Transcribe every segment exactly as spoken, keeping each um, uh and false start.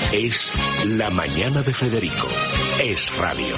Es La Mañana de Federico. Es radio.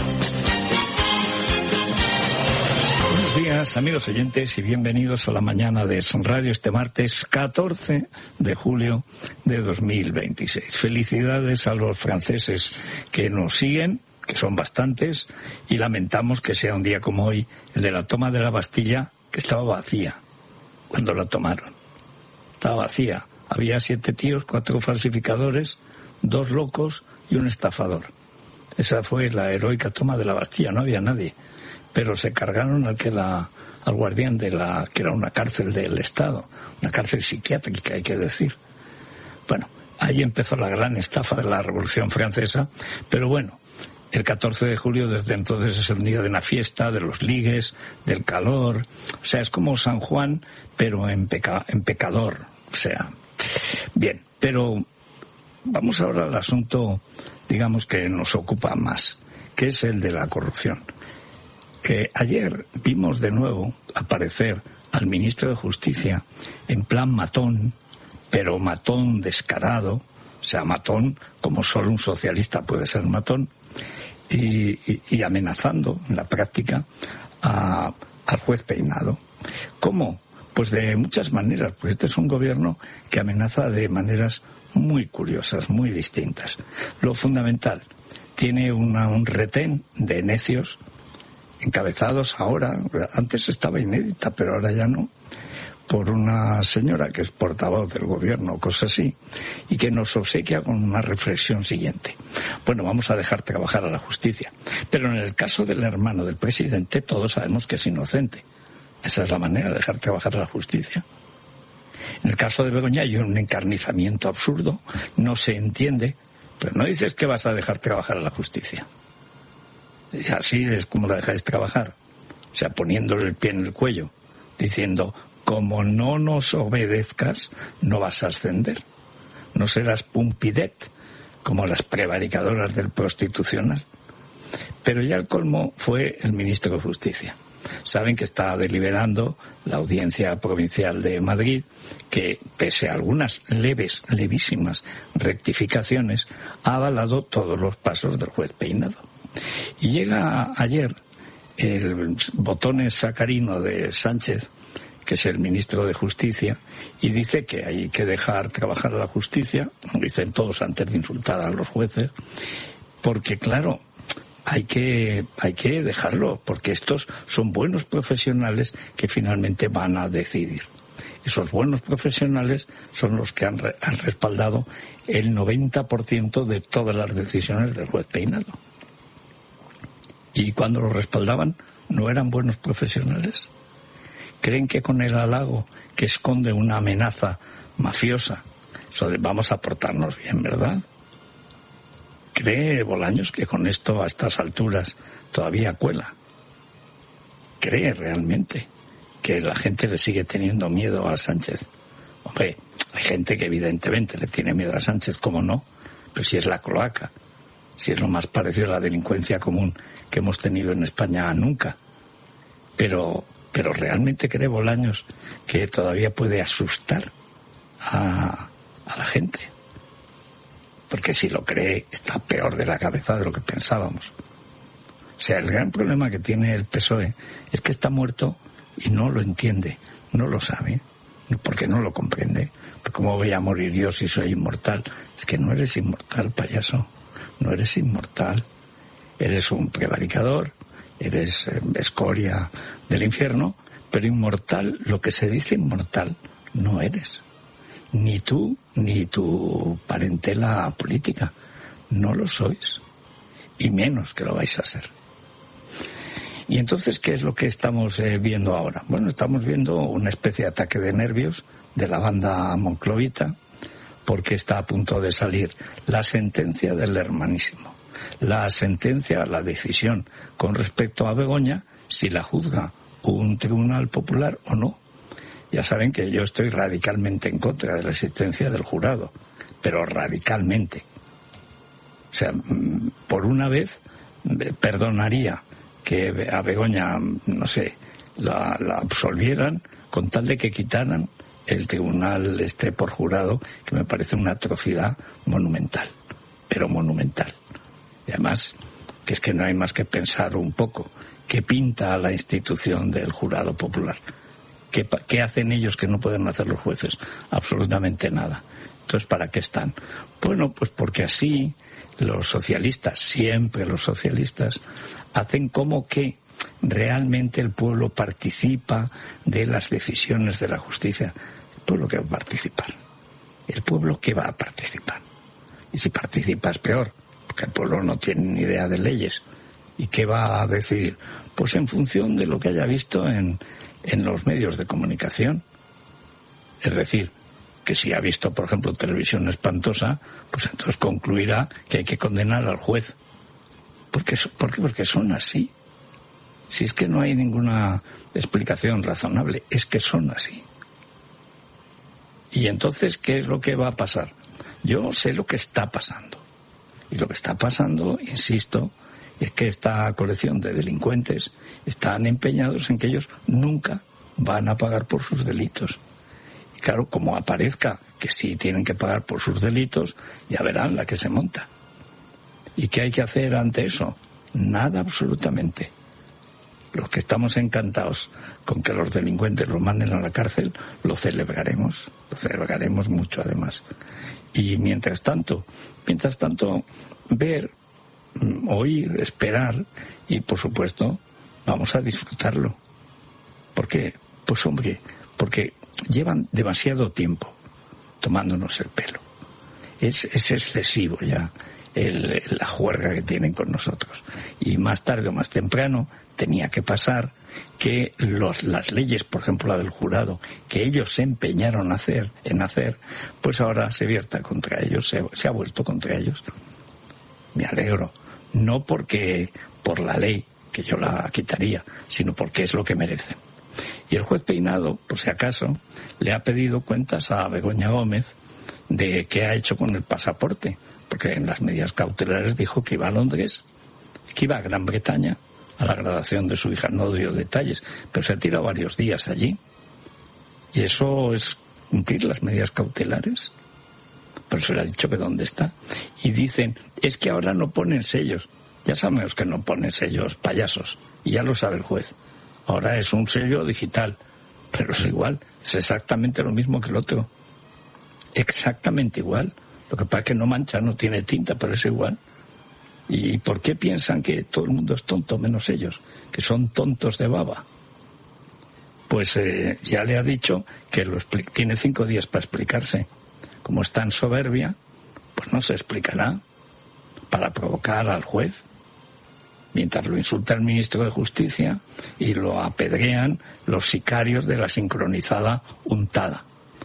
Buenos días, amigos oyentes, y bienvenidos a La Mañana de Es Radio este martes catorce de julio de dos mil veintiséis. Felicidades a los franceses que nos siguen, que son bastantes, y lamentamos que sea un día como hoy, el de la toma de la Bastilla, que estaba vacía cuando la tomaron. Estaba vacía. Había siete tíos, cuatro falsificadores, dos locos y un estafador. Esa fue la heroica toma de la Bastilla, no había nadie. Pero se cargaron al que la, al guardián de la, que era una cárcel del Estado, una cárcel psiquiátrica, hay que decir. Bueno, ahí empezó la gran estafa de la Revolución Francesa, pero bueno, el catorce de julio desde entonces es el día de una fiesta, de los ligues, del calor, o sea, es como San Juan, pero en, peca, en pecador, o sea, bien, pero vamos ahora al asunto, digamos, que nos ocupa más, que es el de la corrupción. Eh, ayer vimos de nuevo aparecer al ministro de Justicia en plan matón, pero matón descarado, o sea, matón como solo un socialista puede ser matón, y, y, y amenazando en la práctica a, al juez Peinado. ¿Cómo? Pues de muchas maneras, pues este es un gobierno que amenaza de maneras muy curiosas, muy distintas. Lo fundamental, tiene una, un retén de necios encabezados ahora, antes estaba inédita, pero ahora ya no, por una señora que es portavoz del gobierno, cosa así, y que nos obsequia con una reflexión siguiente. Bueno, vamos a dejar trabajar a la justicia, pero en el caso del hermano del presidente todos sabemos que es inocente. Esa es la manera de dejar trabajar a la justicia. En el caso de Begoña hay un encarnizamiento absurdo, no se entiende, pero no dices que vas a dejar trabajar a la justicia. Y así es como la dejáis trabajar, o sea, poniéndole el pie en el cuello, diciendo, como no nos obedezcas, no vas a ascender, no serás pumpidet, como las prevaricadoras del Prostitucional. Pero ya el colmo fue el ministro de Justicia. Saben que está deliberando la Audiencia Provincial de Madrid, que pese a algunas leves, levísimas rectificaciones, ha avalado todos los pasos del juez Peinado. Y llega ayer el botones sacarino de Sánchez, que es el ministro de Justicia, y dice que hay que dejar trabajar a la justicia, lo dicen todos antes de insultar a los jueces, porque claro, hay que, hay que dejarlo, porque estos son buenos profesionales que finalmente van a decidir. Esos buenos profesionales son los que han, han respaldado el noventa por ciento de todas las decisiones del juez Peinado. Y cuando lo respaldaban, ¿no eran buenos profesionales? ¿Creen que con el halago que esconde una amenaza mafiosa, eso de vamos a portarnos bien, verdad? ¿Cree Bolaños que con esto a estas alturas todavía cuela? ¿Cree realmente que la gente le sigue teniendo miedo a Sánchez? Hombre, hay gente que evidentemente le tiene miedo a Sánchez, ¿cómo no? Pero si es la cloaca, si es lo más parecido a la delincuencia común que hemos tenido en España nunca. Pero, pero ¿realmente cree Bolaños que todavía puede asustar a, a la gente? Porque si lo cree, está peor de la cabeza de lo que pensábamos. O sea, el gran problema que tiene el P S O E es que está muerto y no lo entiende, no lo sabe, porque no lo comprende. ¿Cómo voy a morir yo si soy inmortal? Es que no eres inmortal, payaso. No eres inmortal, eres un prevaricador, eres eh, escoria del infierno, pero inmortal, lo que se dice inmortal, no eres. Ni tú, ni tu parentela política, no lo sois, y menos que lo vais a ser. Y entonces, ¿qué es lo que estamos eh, viendo ahora? Bueno, estamos viendo una especie de ataque de nervios de la banda monclovita, porque está a punto de salir la sentencia del hermanísimo. La sentencia, la decisión con respecto a Begoña, si la juzga un tribunal popular o no. Ya saben que yo estoy radicalmente en contra de la existencia del jurado, pero radicalmente. O sea, por una vez perdonaría que a Begoña, no sé, la, la absolvieran con tal de que quitaran el tribunal este por jurado, que me parece una atrocidad monumental. pero monumental. Y además, que es que no hay más que pensar un poco qué pinta a la institución del jurado popular. ¿Qué, ¿Qué hacen ellos que no pueden hacer los jueces? Absolutamente nada. Entonces, ¿para qué están? Bueno, pues porque así los socialistas, siempre los socialistas, hacen como que realmente el pueblo participa de las decisiones de la justicia. El pueblo que va a participar. El pueblo que va a participar. Y si participa es peor, porque el pueblo no tiene ni idea de leyes. ¿Y qué va a decidir? Pues en función de lo que haya visto en, en los medios de comunicación. Es decir, que si ha visto, por ejemplo, televisión espantosa, pues entonces concluirá que hay que condenar al juez. ¿Por qué? ¿Por qué? Porque son así. Si es que no hay ninguna explicación razonable, es que son así. Y entonces, ¿qué es lo que va a pasar? Yo sé lo que está pasando. Y lo que está pasando, insisto, es que esta colección de delincuentes están empeñados en que ellos nunca van a pagar por sus delitos. Y claro, como aparezca que sí tienen que pagar por sus delitos, ya verán la que se monta. ¿Y qué hay que hacer ante eso? Nada, absolutamente. Los que estamos encantados con que los delincuentes los manden a la cárcel, lo celebraremos, lo celebraremos mucho además. Y mientras tanto, mientras tanto, ver, oír, esperar y por supuesto vamos a disfrutarlo. ¿Por qué? Pues hombre, porque llevan demasiado tiempo tomándonos el pelo. Es, es excesivo ya el, la juerga que tienen con nosotros. Y más tarde o más temprano tenía que pasar que los, las leyes, por ejemplo la del jurado, que ellos se empeñaron a hacer, en hacer, pues ahora se vierta contra ellos, se, se ha vuelto contra ellos. Me alegro. No porque por la ley, que yo la quitaría, sino porque es lo que merecen. Y el juez Peinado, por si acaso, le ha pedido cuentas a Begoña Gómez de qué ha hecho con el pasaporte, porque en las medidas cautelares dijo que iba a Londres, que iba a Gran Bretaña, a la graduación de su hija, no dio detalles, pero se ha tirado varios días allí. Y eso es cumplir las medidas cautelares. Pero se le ha dicho que dónde está. Y dicen, es que ahora no ponen sellos. Ya sabemos que no ponen sellos payasos, y ya lo sabe el juez. Ahora es un sello digital, pero es igual, es exactamente lo mismo que el otro. Exactamente igual. Lo que pasa es que no mancha, no tiene tinta, pero es igual. ¿Y por qué piensan que todo el mundo es tonto menos ellos? Que son tontos de baba. Pues eh, ya le ha dicho que lo expli- tiene cinco días para explicarse. Como está en soberbia, pues no se explicará para provocar al juez. Mientras lo insulta el ministro de Justicia y lo apedrean los sicarios de la sincronizada untada.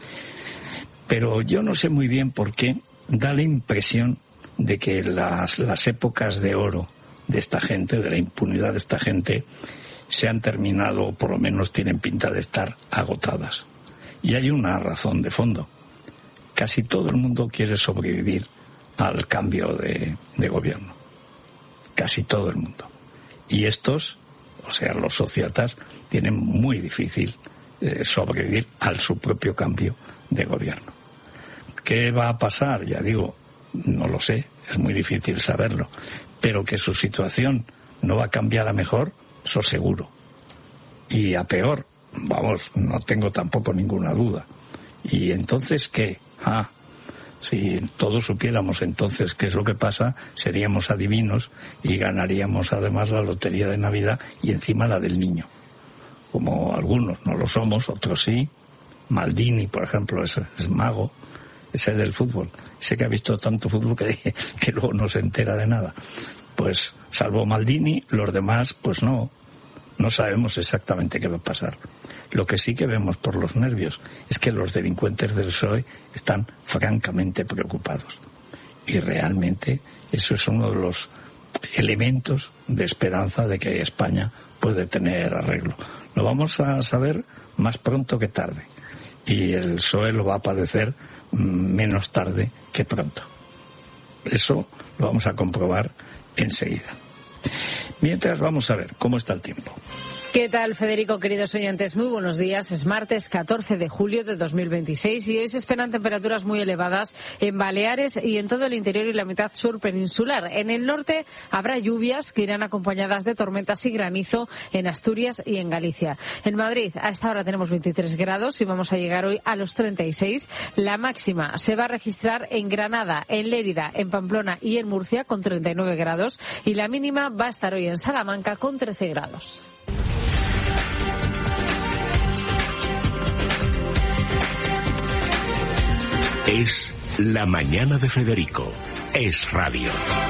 Pero yo no sé muy bien por qué da la impresión de que las, las épocas de oro de esta gente, de la impunidad de esta gente, se han terminado, o por lo menos tienen pinta de estar agotadas. Y hay una razón de fondo. Casi todo el mundo quiere sobrevivir al cambio de, de gobierno. Casi todo el mundo. Y estos, o sea, los sociópatas, tienen muy difícil eh, sobrevivir al su propio cambio de gobierno. ¿Qué va a pasar? Ya digo, no lo sé, es muy difícil saberlo, pero que su situación no va a cambiar a mejor, eso seguro. Y a peor, vamos, no tengo tampoco ninguna duda. ¿Y entonces qué? Ah, si todos supiéramos entonces qué es lo que pasa, seríamos adivinos y ganaríamos además la lotería de Navidad y encima la del niño. Como algunos no lo somos, otros sí. Maldini, por ejemplo, es, es mago. Ese del fútbol, ese que ha visto tanto fútbol que, que luego no se entera de nada. Pues, salvo Maldini, los demás, pues no, no sabemos exactamente qué va a pasar. Lo que sí que vemos por los nervios es que los delincuentes del P S O E están francamente preocupados. Y realmente eso es uno de los elementos de esperanza de que España puede tener arreglo. Lo vamos a saber más pronto que tarde. Y el P S O E lo va a padecer menos tarde que pronto. Eso lo vamos a comprobar enseguida. Mientras, vamos a ver cómo está el tiempo. ¿Qué tal, Federico, queridos oyentes? Muy buenos días. Es martes catorce de julio de dos mil veintiséis y hoy se esperan temperaturas muy elevadas en Baleares y en todo el interior y la mitad sur peninsular. En el norte habrá lluvias que irán acompañadas de tormentas y granizo en Asturias y en Galicia. En Madrid, a esta hora tenemos veintitrés grados y vamos a llegar hoy a los treinta y seis. La máxima se va a registrar en Granada, en Lérida, en Pamplona y en Murcia con treinta y nueve grados y la mínima va a estar hoy en Salamanca con trece grados. Es La Mañana de Federico. Es radio.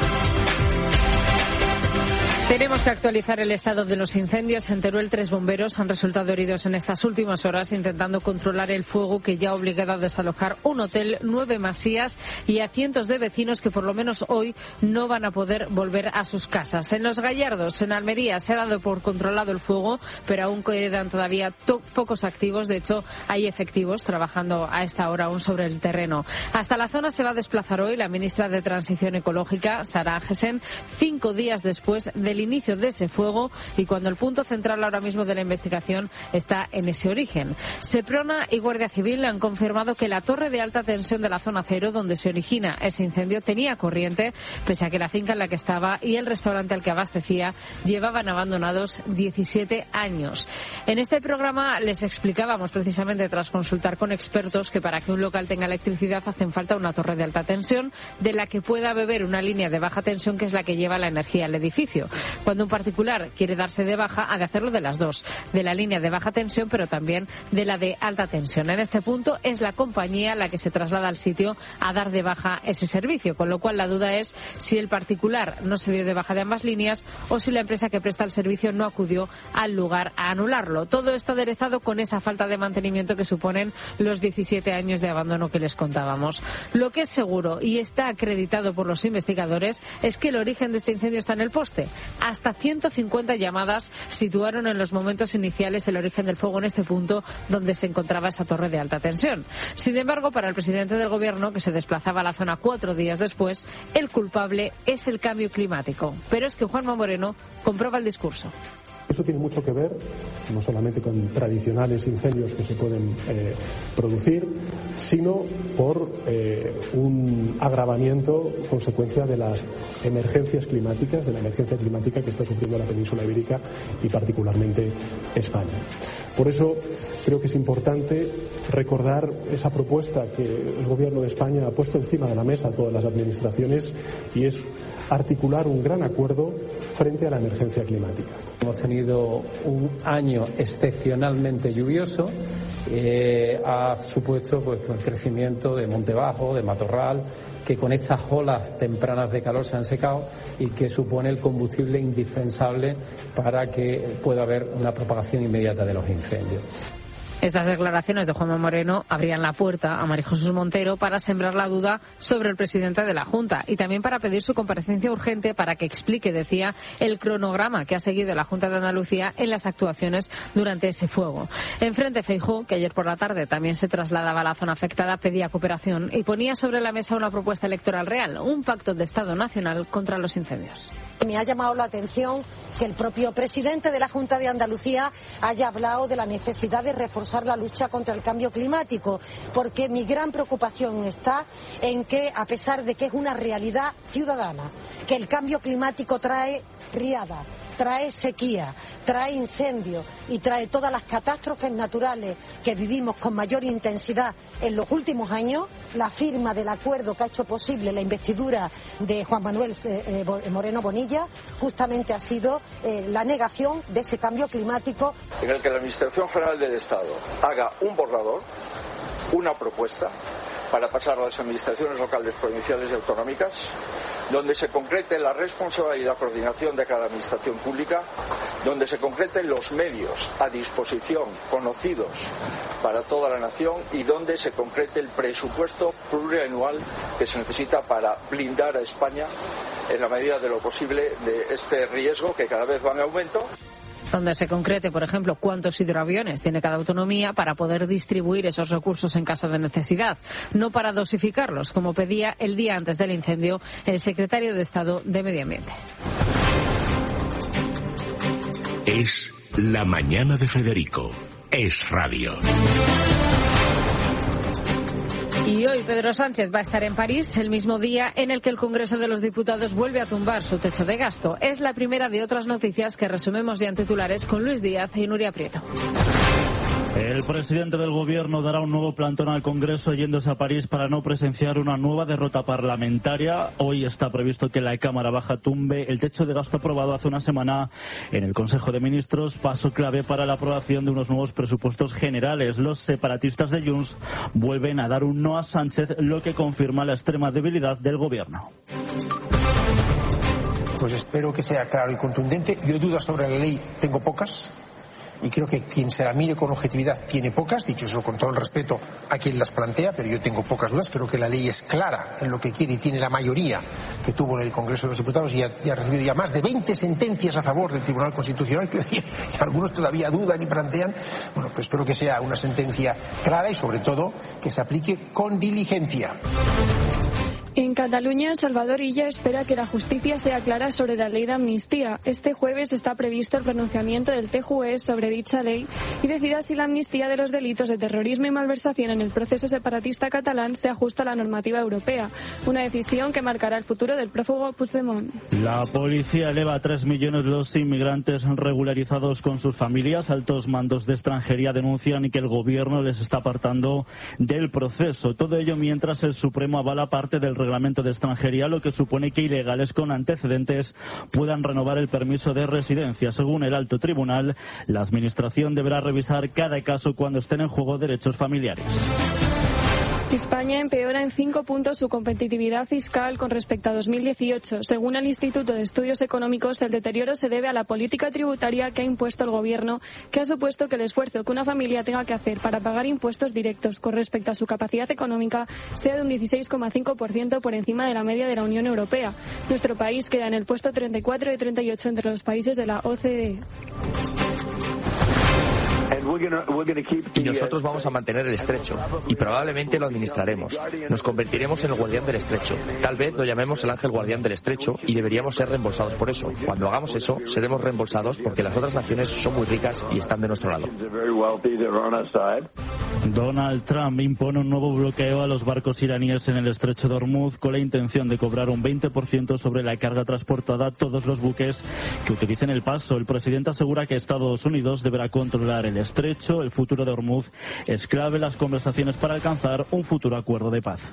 Tenemos que actualizar el estado de los incendios. En Teruel, tres bomberos han resultado heridos en estas últimas horas intentando controlar el fuego que ya ha obligado a desalojar un hotel, nueve masías y a cientos de vecinos que por lo menos hoy no van a poder volver a sus casas. En Los Gallardos, en Almería, se ha dado por controlado el fuego, pero aún quedan todavía focos activos. De hecho, hay efectivos trabajando a esta hora aún sobre el terreno. Hasta la zona se va a desplazar hoy la ministra de Transición Ecológica, Sara Agesen, cinco días después del inicio de ese fuego y cuando el punto central ahora mismo de la investigación está en ese origen. Seprona y Guardia Civil han confirmado que la torre de alta tensión de la zona cero, donde se origina ese incendio, tenía corriente, pese a que la finca en la que estaba y el restaurante al que abastecía llevaban abandonados diecisiete años. En este programa les explicábamos precisamente, tras consultar con expertos, que para que un local tenga electricidad hacen falta una torre de alta tensión de la que pueda beber una línea de baja tensión, que es la que lleva la energía al edificio. Cuando un particular quiere darse de baja, ha de hacerlo de las dos, de la línea de baja tensión, pero también de la de alta tensión. En este punto es la compañía la que se traslada al sitio a dar de baja ese servicio, con lo cual la duda es si el particular no se dio de baja de ambas líneas o si la empresa que presta el servicio no acudió al lugar a anularlo. Todo esto aderezado con esa falta de mantenimiento que suponen los diecisiete años de abandono que les contábamos. Lo que es seguro y está acreditado por los investigadores es que el origen de este incendio está en el poste. Hasta ciento cincuenta llamadas situaron en los momentos iniciales el origen del fuego en este punto donde se encontraba esa torre de alta tensión. Sin embargo, para el presidente del Gobierno, que se desplazaba a la zona cuatro días después, el culpable es el cambio climático. Pero es que Juanma Moreno comprueba el discurso. Eso tiene mucho que ver, no solamente con tradicionales incendios que se pueden eh, producir, sino por eh, un agravamiento consecuencia de las emergencias climáticas, de la emergencia climática que está sufriendo la península ibérica y particularmente España. Por eso creo que es importante recordar esa propuesta que el Gobierno de España ha puesto encima de la mesa a todas las administraciones y es articular un gran acuerdo frente a la emergencia climática. Hemos tenido un año excepcionalmente lluvioso, eh, ha supuesto pues el crecimiento de monte bajo, de matorral, que con estas olas tempranas de calor se han secado y que supone el combustible indispensable para que pueda haber una propagación inmediata de los incendios. Estas declaraciones de Juanma Moreno abrían la puerta a María Jesús Montero para sembrar la duda sobre el presidente de la Junta y también para pedir su comparecencia urgente para que explique, decía, el cronograma que ha seguido la Junta de Andalucía en las actuaciones durante ese fuego. Enfrente, Feijóo, que ayer por la tarde también se trasladaba a la zona afectada, pedía cooperación y ponía sobre la mesa una propuesta electoral real, un pacto de Estado nacional contra los incendios. Me ha llamado la atención que el propio presidente de la Junta de Andalucía haya hablado de la necesidad de reforzar la lucha contra el cambio climático, porque mi gran preocupación está en que, a pesar de que es una realidad ciudadana, que el cambio climático trae riada, trae sequía, trae incendios y trae todas las catástrofes naturales que vivimos con mayor intensidad en los últimos años, la firma del acuerdo que ha hecho posible la investidura de Juan Manuel eh, Moreno Bonilla justamente ha sido eh, la negación de ese cambio climático. En el que la Administración General del Estado haga un borrador, una propuesta, para pasar a las administraciones locales, provinciales y autonómicas, donde se concrete la responsabilidad y la coordinación de cada administración pública, donde se concreten los medios a disposición conocidos para toda la nación y donde se concrete el presupuesto plurianual que se necesita para blindar a España en la medida de lo posible de este riesgo que cada vez va en aumento. Donde se concrete, por ejemplo, cuántos hidroaviones tiene cada autonomía para poder distribuir esos recursos en caso de necesidad, no para dosificarlos, como pedía el día antes del incendio el secretario de Estado de Medio Ambiente. Es La Mañana de Federico. Es Radio. Y hoy Pedro Sánchez va a estar en París, el mismo día en el que el Congreso de los Diputados vuelve a tumbar su techo de gasto. Es la primera de otras noticias que resumimos ya en titulares con Luis Díaz y Nuria Prieto. El presidente del Gobierno dará un nuevo plantón al Congreso yéndose a París para no presenciar una nueva derrota parlamentaria. Hoy está previsto que la Cámara Baja tumbe el techo de gasto aprobado hace una semana en el Consejo de Ministros, paso clave para la aprobación de unos nuevos presupuestos generales. Los separatistas de Junts vuelven a dar un no a Sánchez, lo que confirma la extrema debilidad del Gobierno. Pues espero que sea claro y contundente. Yo dudas sobre la ley tengo pocas. Y creo que quien se la mire con objetividad tiene pocas, dicho eso con todo el respeto a quien las plantea, pero yo tengo pocas dudas. Creo que la ley es clara en lo que quiere y tiene la mayoría que tuvo en el Congreso de los Diputados y ha, y ha recibido ya más de veinte sentencias a favor del Tribunal Constitucional, que y algunos todavía dudan y plantean. Bueno, pues espero que sea una sentencia clara y sobre todo que se aplique con diligencia. En Cataluña, Salvador Illa espera que la justicia sea clara sobre la ley de amnistía. Este jueves está previsto el pronunciamiento del T J U E sobre dicha ley y decida si la amnistía de los delitos de terrorismo y malversación en el proceso separatista catalán se ajusta a la normativa europea. Una decisión que marcará el futuro del prófugo Puigdemont. La policía eleva a tres millones los inmigrantes regularizados con sus familias. Altos mandos de extranjería denuncian que el gobierno les está apartando del proceso. Todo ello mientras el Supremo avala parte del reglamento de extranjería, lo que supone que ilegales con antecedentes puedan renovar el permiso de residencia. Según el alto tribunal, la administración deberá revisar cada caso cuando estén en juego derechos familiares. España empeora en cinco puntos su competitividad fiscal con respecto a dos mil dieciocho. Según el Instituto de Estudios Económicos, el deterioro se debe a la política tributaria que ha impuesto el Gobierno, que ha supuesto que el esfuerzo que una familia tenga que hacer para pagar impuestos directos con respecto a su capacidad económica sea de un dieciséis coma cinco por ciento por encima de la media de la Unión Europea. Nuestro país queda en el puesto treinta y cuatro de treinta y ocho entre los países de la O C D E. Y nosotros vamos a mantener el estrecho, y probablemente lo administraremos. Nos convertiremos en el guardián del estrecho. Tal vez lo llamemos el ángel guardián del estrecho, y deberíamos ser reembolsados por eso. Cuando hagamos eso, seremos reembolsados porque las otras naciones son muy ricas y están de nuestro lado. Donald Trump impone un nuevo bloqueo a los barcos iraníes en el estrecho de Hormuz con la intención de cobrar un veinte por ciento sobre la carga transportada a todos los buques que utilicen el paso. El presidente asegura que Estados Unidos deberá controlar el estrecho. El futuro de Hormuz es clave en las conversaciones para alcanzar un futuro acuerdo de paz.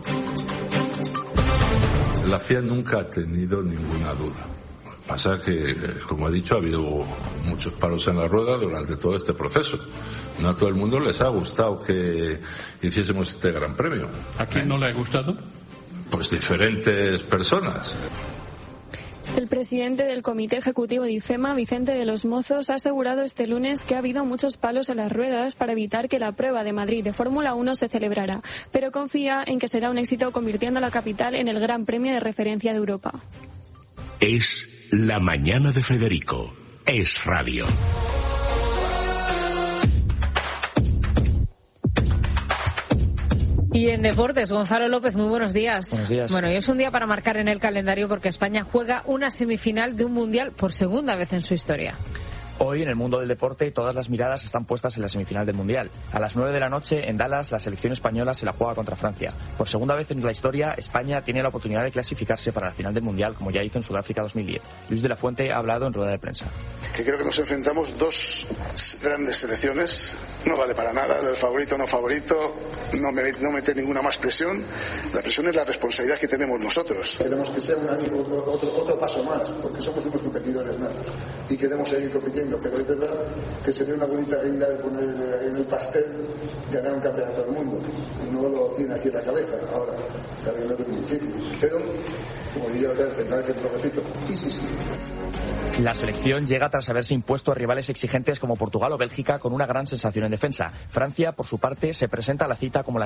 La F I A nunca ha tenido ninguna duda. Lo que pasa es que, como he dicho, ha habido muchos palos en la rueda durante todo este proceso. No a todo el mundo les ha gustado que hiciésemos este gran premio. ¿A quién no le ha gustado? Pues diferentes personas. El presidente del Comité Ejecutivo de IFEMA, Vicente de los Mozos, ha asegurado este lunes que ha habido muchos palos en las ruedas para evitar que la prueba de Madrid de Fórmula uno se celebrara, pero confía en que será un éxito convirtiendo a la capital en el gran premio de referencia de Europa. Es La Mañana de Federico. Es Radio. Y en deportes, Gonzalo López, muy buenos días. Buenos días. Bueno, y es un día para marcar en el calendario porque España juega una semifinal de un mundial por segunda vez en su historia. Hoy, en el mundo del deporte, todas las miradas están puestas en la semifinal del Mundial. A las nueve de la noche, en Dallas, la selección española se la juega contra Francia. Por segunda vez en la historia, España tiene la oportunidad de clasificarse para la final del Mundial, como ya hizo en Sudáfrica dos mil diez. Luis de la Fuente ha hablado en rueda de prensa. Que creo que nos enfrentamos dos grandes selecciones. No vale para nada, el favorito no favorito, no, me, no meter ninguna más presión. La presión es la responsabilidad que tenemos nosotros. Queremos que sea un año, otro, otro paso más, porque somos unos competidores natos y queremos seguir compitiendo. Pero es verdad que sería una bonita guinda de poner en el pastel ganar un campeonato del mundo. No lo tiene aquí en la cabeza ahora, sabiendo que es muy difícil. Pero, como diría otra vez, tendrá que te lo repito, sí, sí, sí. La selección llega tras haberse impuesto a rivales exigentes como Portugal o Bélgica con una gran sensación en defensa. Francia, por su parte, se presenta a la cita como la